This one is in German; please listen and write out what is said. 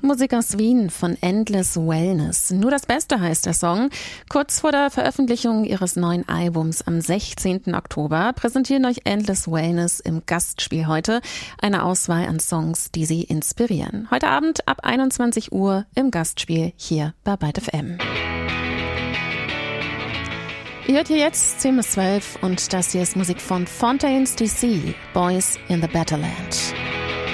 Musik aus Wien von Endless Wellness. Nur das Beste heißt der Song. Kurz vor der Veröffentlichung ihres neuen Albums am 16. Oktober präsentieren euch Endless Wellness im Gastspiel heute eine Auswahl an Songs, die sie inspirieren. Heute Abend ab 21 Uhr im Gastspiel hier bei Byte FM. Ihr hört hier jetzt 10 bis 12 und das hier ist Musik von Fontaines DC, Boys in the Better Land.